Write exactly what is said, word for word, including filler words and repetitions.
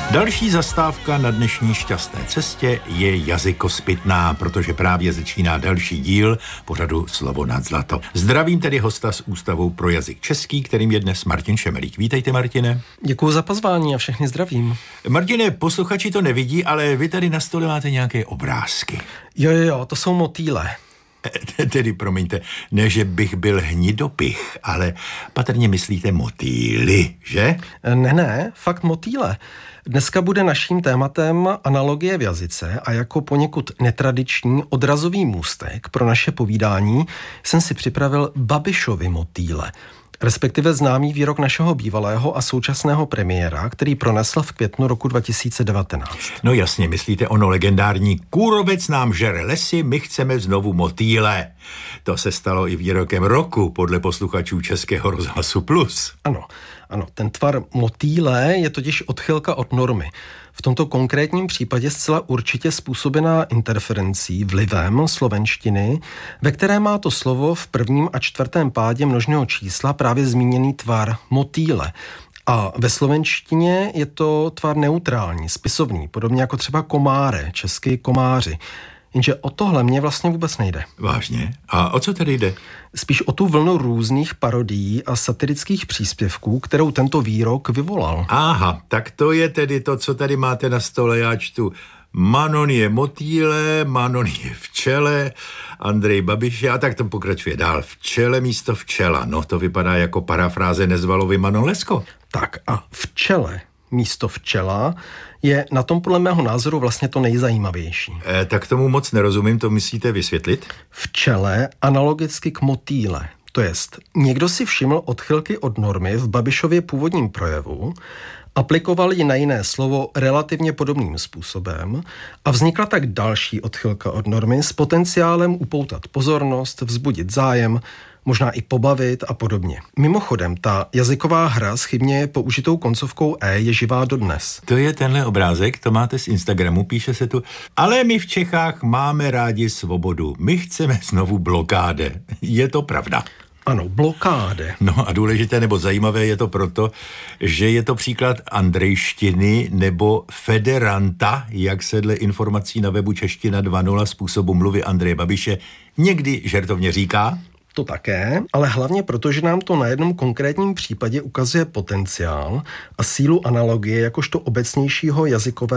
Další zastávka na dnešní šťastné cestě je jazykospytná, protože právě začíná další díl pořadu Slovo nad zlato. Zdravím tedy hosta z Ústavu pro jazyk český, kterým je dnes Martin Šemelík. Vítejte, Martine. Děkuji za pozvání a všechny zdravím. Martine, posluchači to nevidí, ale vy tady na stole máte nějaké obrázky. Jo, jo, jo, to jsou motýle. Tedy, promiňte, ne, že bych byl hnidopich, ale patrně myslíte motýly, že? Ne, ne, fakt motýle. Dneska bude naším tématem analogie v jazyce a jako poněkud netradiční odrazový můstek pro naše povídání jsem si připravil Babišovy motýle, respektive známý výrok našeho bývalého a současného premiéra, který pronesl v květnu roku dva tisíce devatenáct. No jasně, myslíte ono legendární kůrovec nám žere lesy, my chceme znovu motýle. To se stalo i výrokem roku podle posluchačů Českého rozhlasu Plus. Ano, ano, ten tvar motýle je totiž odchylka od normy. V tomto konkrétním případě zcela určitě způsobená interferencí, vlivem slovenštiny, ve které má to slovo v prvním a čtvrtém pádě množného čísla právě zmíněný tvar motýle. A ve slovenštině je to tvar neutrální, spisovný, podobně jako třeba komáre, česky komáři. Jenže o tohle mě vlastně vůbec nejde. Vážně? A o co tedy jde? Spíš o tu vlnu různých parodií a satirických příspěvků, kterou tento výrok vyvolal. Aha, tak to je tedy to, co tady máte na stole, já čtu. Manon je motýle, Manon je včele, Andrej Babiš, a tak to pokračuje dál. Včele místo včela, no to vypadá jako parafráze Nezvalovy Manon Lesko. Tak a včele místo včela je na tom podle mého názoru vlastně to nejzajímavější. E, tak tomu moc nerozumím, to musíte vysvětlit? Včele analogicky k motýle. To jest, někdo si všiml odchylky od normy v Babišově původním projevu, aplikoval ji na jiné slovo relativně podobným způsobem a vznikla tak další odchylka od normy s potenciálem upoutat pozornost, vzbudit zájem, možná i pobavit a podobně. Mimochodem, ta jazyková hra s chybně použitou koncovkou E je živá dodnes. To je tenhle obrázek, to máte z Instagramu, píše se tu. Ale my v Čechách máme rádi svobodu. My chceme znovu blokáde. Je to pravda? Ano, blokáde. No a důležité nebo zajímavé je to proto, že je to příklad andrejštiny nebo federanta, jak se dle informací na webu Čeština dva tečka nula způsobu mluvy Andreje Babiše někdy žertovně říká. To také, ale hlavně proto, že nám to na jednom konkrétním případě ukazuje potenciál a sílu analogie jakožto obecnějšího jazykové